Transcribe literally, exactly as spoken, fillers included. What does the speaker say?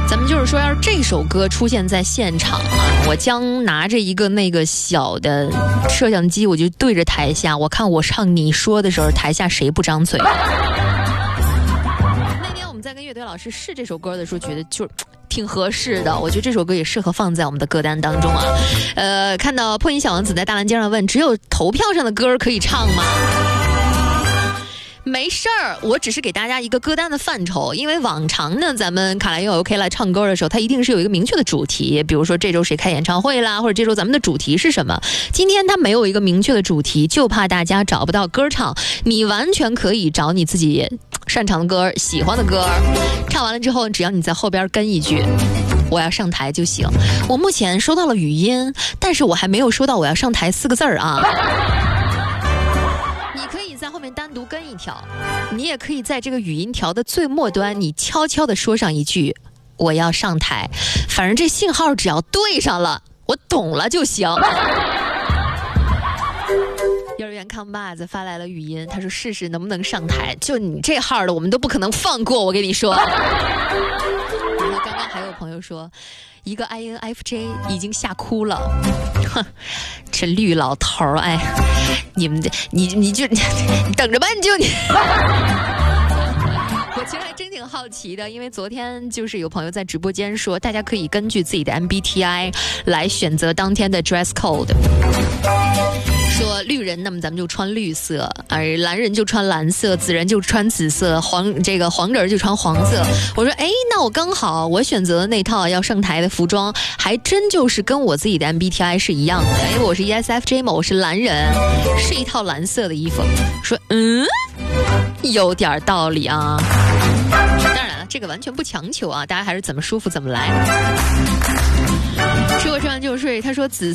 咱们就是说，要是这首歌出现在现场啊，我将拿着一个那个小的摄像机，我就对着台下，我看我唱你说的时候，台下谁不张嘴？那天我们在跟乐队老师试这首歌的时候，觉得就是挺合适的。我觉得这首歌也适合放在我们的歌单当中啊。呃，看到破音小王子在大蓝街上问，只有投票上的歌可以唱吗？没事儿，我只是给大家一个歌单的范畴，因为往常呢，咱们卡莱哟 OK 来唱歌的时候，它一定是有一个明确的主题，比如说这周谁开演唱会啦，或者这周咱们的主题是什么。今天它没有一个明确的主题，就怕大家找不到歌唱，你完全可以找你自己擅长的歌、喜欢的歌，唱完了之后，只要你在后边跟一句我要上台就行。我目前收到了语音，但是我还没有收到我要上台四个字儿啊。你可以在后面单独跟一条，你也可以在这个语音条的最末端，你悄悄地说上一句我要上台，反正这信号只要对上了，我懂了就行。幼儿园康爸子发来了语音，他说试试能不能上台，就你这号的我们都不可能放过，我跟你说。然后刚刚还有朋友说一个 I N F J 已经吓哭了，哼，这绿老头儿，哎，你们的你你就你等着吧，你就你。我其实还真挺好奇的，因为昨天就是有朋友在直播间说，大家可以根据自己的 M B T I 来选择当天的 dress code。说绿人，那么咱们就穿绿色，而蓝人就穿蓝色，紫人就穿紫色，黄这个黄人就穿黄色。我说，哎，那我刚好我选择的那套要上台的服装，还真就是跟我自己的 M B T I 是一样的，因为我是 E S F J 嘛，我是蓝人，是一套蓝色的衣服。说，嗯，有点道理啊。当然了，这个完全不强求啊，大家还是怎么舒服怎么来。吃过吃完就睡，他说紫